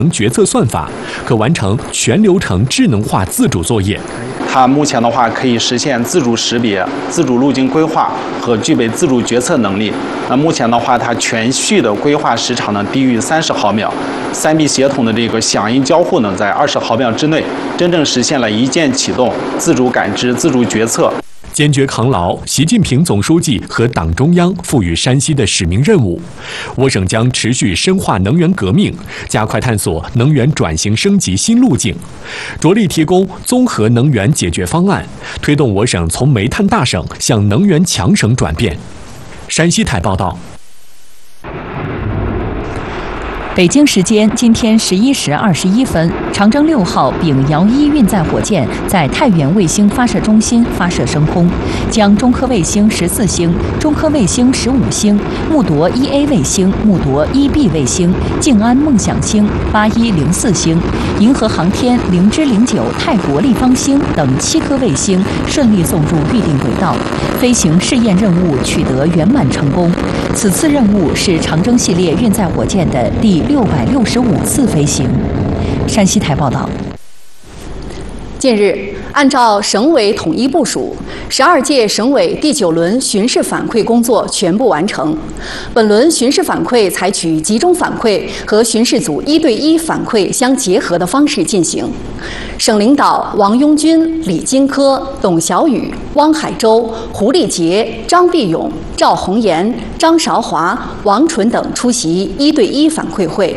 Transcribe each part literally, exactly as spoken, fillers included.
决策算法，可完成全流程智能化自主作业。 它目前的话可以实现自主识别、自主路径规划和具备自主决策能力。那目前的话，它全序的规划时长呢低于三十毫秒，三 B 协同的这个响应交互呢在二十毫秒之内，真正实现了一键启动、自主感知、自主决策。 坚决扛牢习近平总书记和党中央赋予山西的使命任务，我省将持续深化能源革命，加快探索能源转型升级新路径，着力提供综合能源解决方案，推动我省从煤炭大省向能源强省转变。山西台报道。 北京时间今天十一时二十一分，长征六号丙遥一运载火箭在太原卫星发射中心发射升空，将中科卫星十四星、中科卫星十五星、木铎一 A 卫星、木铎一 B 卫星、静安梦想星、八一零四星、银河航天零之零九泰国立方星等七颗卫星顺利送入预定轨道，飞行试验任务取得圆满成功。此次任务是长征系列运载火箭的第六百六十五次飞行。山西台报道。 近日，按照省委统一部署，十二届省委第九轮巡视反馈工作全部完成。本轮巡视反馈采取集中反馈和巡视组一对一反馈相结合的方式进行。省领导王拥军、李金科、董小雨、汪海洲、胡立杰、张必勇、赵红岩、张韶华、王纯等出席一对一反馈会。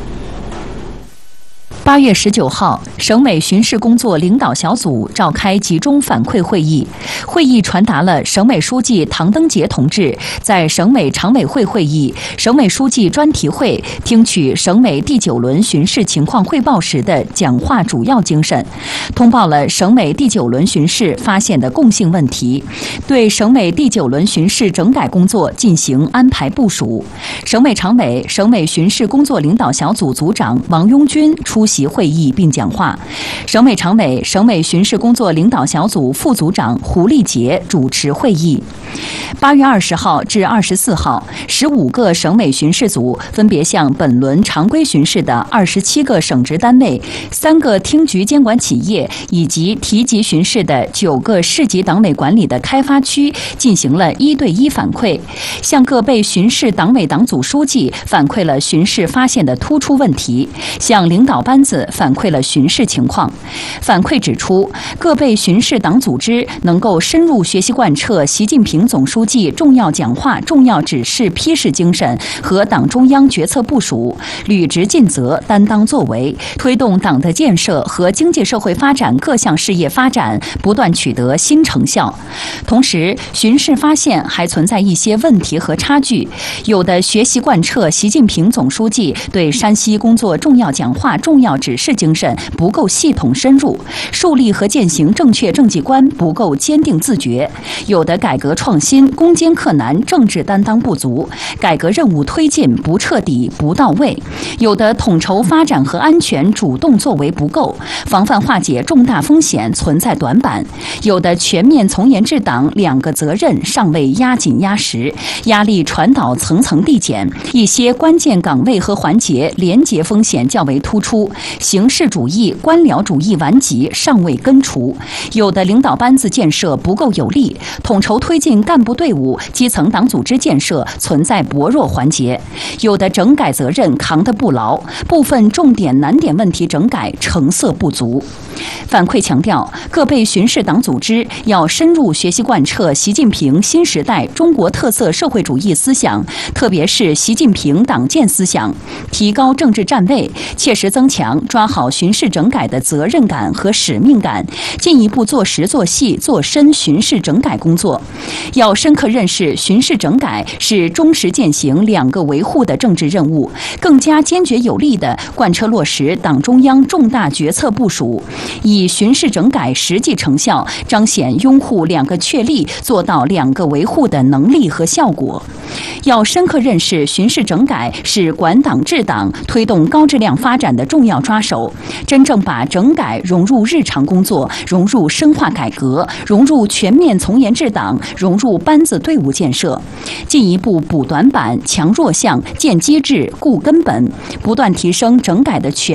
八月十九号，省委巡视工作领导小组召开集中反馈会议，会议传达了省委书记唐登杰同志在省委常委会会议、省委书记专题会听取省委第九轮巡视情况汇报时的讲话主要精神，通报了省委第九轮巡视发现的共性问题，对省委第九轮巡视整改工作进行安排部署。省委常委、省委巡视工作领导小组组长王拥军出席会议并讲话，省委常委、省委巡视工作领导小组副组长胡立杰主持会议。八月二十号至二十四号，十五个省委巡视组分别向本轮常规巡视的二十七个省直单位、三个厅局监管企业以及提级巡视的九个市级党委管理的开发区进行了一对一反馈，向各被巡视党委党组书记反馈了巡视发现的突出问题，向领导班子反馈了巡视情况。反馈指出，各被巡视党组织能够深入学习贯彻习近平总书记重要讲话、重要指示批示精神和党中央决策部署，履职尽责、担当作为，推动党的建设和经济社会发展各项事业发展不断取得新成效。同时，巡视发现还存在一些问题和差距，有的学习贯彻习近平总书记对山西工作重要讲话、重要指示精神不够系统深入，树立和践行正确政绩观不够坚定自觉，有的改革创新攻坚克难、政治担当不足，改革任务推进不彻底、不到位，有的统筹发展和安全主动作为不够，防范化解重大风险存在短板，有的全面从严治党两个责任尚未压紧压实，压力传导层层递减，一些关键岗位和环节廉洁风险较为突出，形式主义、官僚主义顽疾尚未根除，有的领导班子建设不够有力，统筹推进干部队伍、基层党组织建设存在薄弱环节，有的整改责任扛得不牢，部分重点难点问题整改成色不足。反馈强调，各被巡视党组织要深入学习贯彻习近平新时代中国特色社会主义思想，特别是习近平党建思想，提高政治站位，切实增强抓好巡视整改的责任感和使命感，进一步做实做细做深巡视整改工作。要深刻认识巡视整改是忠实践行两个维护的政治任务，更加坚决有力地贯彻落实党中央重大决策部署，以巡视整改实际成效彰显拥护两个确立、做到两个维护的能力和效果。要深刻认识巡视整改是管党治党、推动高质量发展的重要抓手，真正把整改融入日常工作，融入深化改革，融入全面从严治党，融入班子队伍建设，进一步补短板、强弱项、建机制、固根本，不断提升整改的全